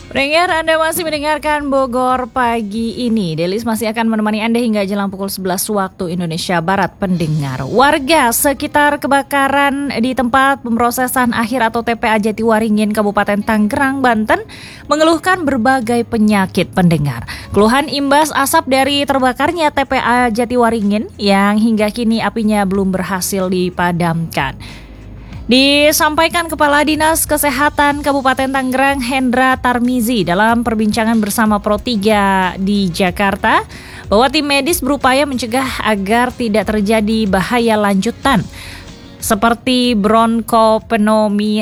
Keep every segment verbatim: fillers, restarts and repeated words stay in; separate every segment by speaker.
Speaker 1: Pendengar, Anda masih mendengarkan Bogor Pagi ini. Delis masih akan menemani Anda hingga jelang pukul sebelas waktu Indonesia Barat. Pendengar, warga sekitar kebakaran di tempat pemrosesan akhir atau T P A Jatiwaringin, Kabupaten Tangerang, Banten mengeluhkan berbagai penyakit. Pendengar, keluhan imbas asap dari terbakarnya T P A Jatiwaringin yang hingga kini apinya belum berhasil dipadamkan. Disampaikan Kepala Dinas Kesehatan Kabupaten Tangerang Hendra Tarmizi dalam perbincangan bersama Pro tiga di Jakarta bahwa tim medis berupaya mencegah agar tidak terjadi bahaya lanjutan seperti bronkopneumonia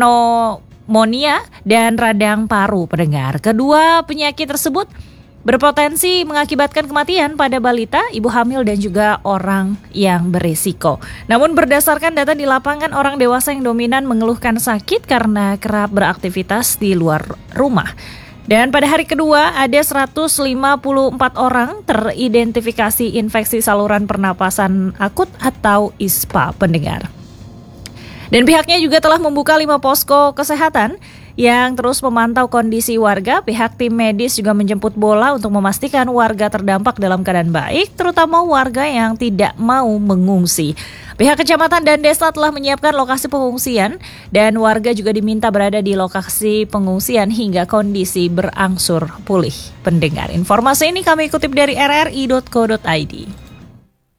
Speaker 1: dan radang paru. Pendengar, kedua penyakit tersebut berpotensi mengakibatkan kematian pada balita, ibu hamil, dan juga orang yang berisiko. Namun berdasarkan data di lapangan, orang dewasa yang dominan mengeluhkan sakit karena kerap beraktivitas di luar rumah. Dan pada hari kedua ada seratus lima puluh empat orang teridentifikasi infeksi saluran pernapasan akut atau I S P A, pendengar. Dan pihaknya juga telah membuka lima posko kesehatan yang terus memantau kondisi warga. Pihak tim medis juga menjemput bola untuk memastikan warga terdampak dalam keadaan baik, terutama warga yang tidak mau mengungsi. Pihak kecamatan dan desa telah menyiapkan lokasi pengungsian dan warga juga diminta berada di lokasi pengungsian hingga kondisi berangsur pulih. Pendengar, informasi ini kami kutip dari r r i dot co dot i d.